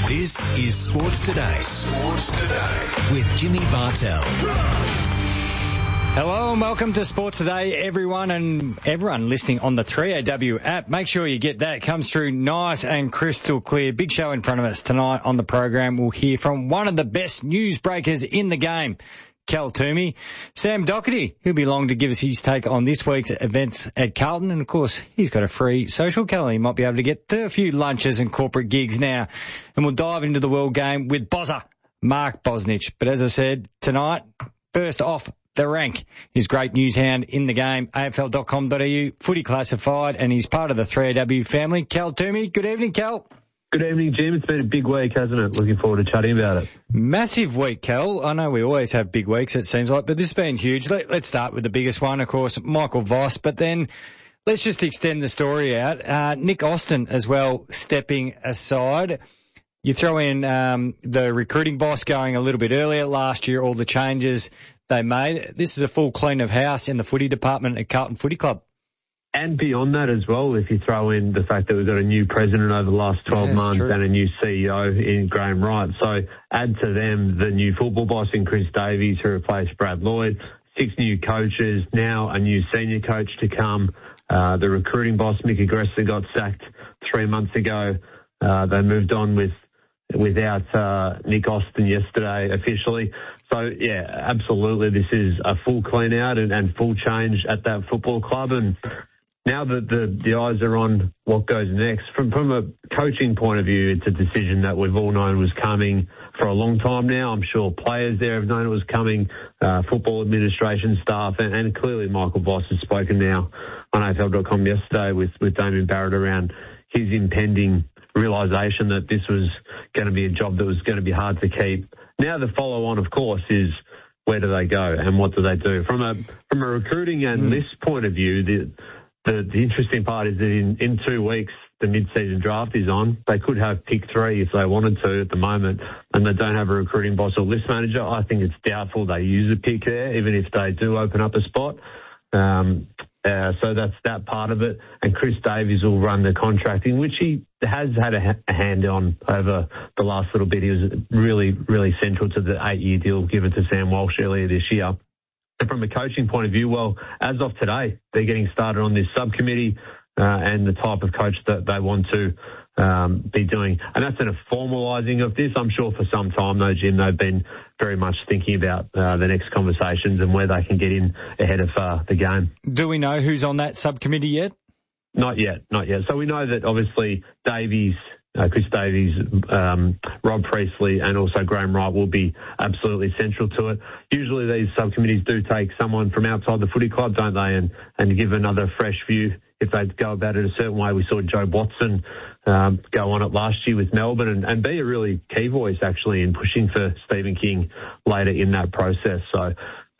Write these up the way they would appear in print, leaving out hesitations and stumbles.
This is Sports Today. Sports Today with Jimmy Bartell. Hello and welcome to Sports Today, everyone and everyone listening on the 3AW app. Make sure you get that. It comes through nice and crystal clear. Big show in front of us tonight on the program. We'll hear from one of the best newsbreakers in the game, Cal Toomey. Sam Doherty, he'll be along to give us his take on this week's events at Carlton. And, of course, he's got a free social calendar. He might be able to get to a few lunches and corporate gigs now. And we'll dive into the world game with Bozza, Mark Bosnich. But as I said, tonight, first off the rank, his great news hound in the game, afl.com.au, footy classified, and he's part of the 3AW family. Cal Toomey, good evening, Cal. Good evening, Jim. It's been a big week, hasn't it? Looking forward to chatting about it. Massive week, Cal. I know we always have big weeks, it seems like, but this has been huge. Let's start with the biggest one, of course, Michael Voss, but then let's just extend the story out. Nick Austin as well stepping aside. You throw in the recruiting boss going a little bit earlier last year, all the changes they made. This is a full clean of house in the footy department at Carlton Footy Club. And beyond that as well, if you throw in the fact that we've got a new president over the last 12 months and a new CEO in Graham Wright. So add to them the new football boss in Chris Davies who replaced Brad Lloyd, 6 new coaches, now a new senior coach to come. The recruiting boss, Mickey Gressler, got sacked 3 months ago. They moved on without Nick Austin yesterday officially. So, yeah, absolutely, this is a full clean-out and full change at that football club. And now that the eyes are on what goes next, from a coaching point of view, it's a decision that we've all known was coming for a long time now. I'm sure players there have known it was coming, football administration staff, and clearly Michael Voss has spoken now on AFL.com yesterday with Damien Barrett around his impending realisation that this was going to be a job that was going to be hard to keep. Now the follow-on, of course, is where do they go and what do they do? From a recruiting and list point of view, the interesting part is that in 2 weeks the mid-season draft is on. They could have pick 3 if they wanted to at the moment, and they don't have a recruiting boss or list manager. I think it's doubtful they use a pick there, even if they do open up a spot. So that's that part of it. And Chris Davies will run the contracting, which he has had a hand on over the last little bit. He was really, really central to the 8-year deal given to Sam Walsh earlier this year. And from a coaching point of view, well, as of today, they're getting started on this subcommittee and the type of coach that they want to be doing. And that's in a formalising of this. I'm sure for some time, though, Jim, they've been very much thinking about the next conversations and where they can get in ahead of the game. Do we know who's on that subcommittee yet? Not yet. So we know that obviously Davies, Chris Davies, Rob Priestley and also Graham Wright will be absolutely central to it. Usually these subcommittees do take someone from outside the footy club, don't they, and give another fresh view if they go about it a certain way. We saw Joe Watson go on it last year with Melbourne and be a really key voice actually in pushing for Stephen King later in that process. So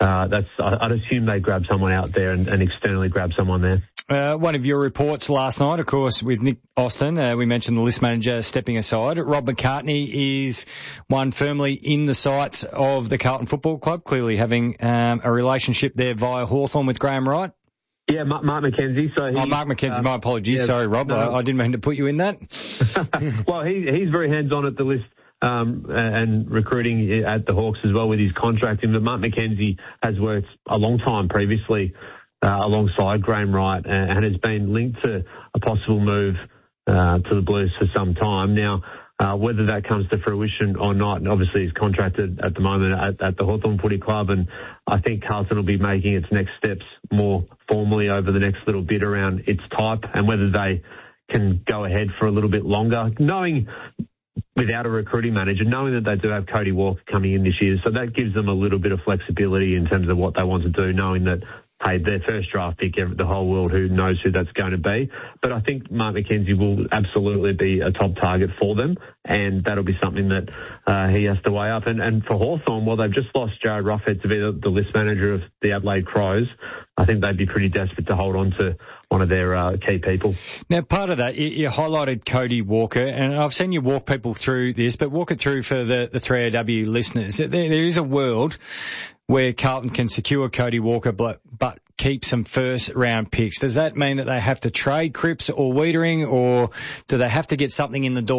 I'd assume they grab someone out there and externally grab someone there. One of your reports last night, of course, with Nick Austin, we mentioned the list manager stepping aside. Rob McCartney is one firmly in the sights of the Carlton Football Club, clearly having a relationship there via Hawthorn with Graham Wright. Yeah, Mark McKenzie. Mark McKenzie, my apologies. Yeah, sorry, Rob. No. I didn't mean to put you in that. Well, he's very hands-on at the list. And recruiting at the Hawks as well with his contracting. But Mark McKenzie has worked a long time previously alongside Graham Wright and has been linked to a possible move to the Blues for some time. Now, whether that comes to fruition or not, and obviously he's contracted at the moment at the Hawthorn Footy Club, and I think Carlton will be making its next steps more formally over the next little bit around its type and whether they can go ahead for a little bit longer, knowing without a recruiting manager, knowing that they do have Cody Walker coming in this year. So that gives them a little bit of flexibility in terms of what they want to do, knowing that, hey, their first draft pick, the whole world who knows who that's going to be. But I think Mark McKenzie will absolutely be a top target for them, and that'll be something that he has to weigh up. And for Hawthorn, well, they've just lost Jared Ruffhead to be the list manager of the Adelaide Crows. I think they'd be pretty desperate to hold on to one of their key people. Now, part of that, you highlighted Cody Walker, and I've seen you walk people through this, but walk it through for the 3AW listeners. There is a world where Carlton can secure Cody Walker but keep some first-round picks. Does that mean that they have to trade Cripps or Wiedering, or do they have to get something in the door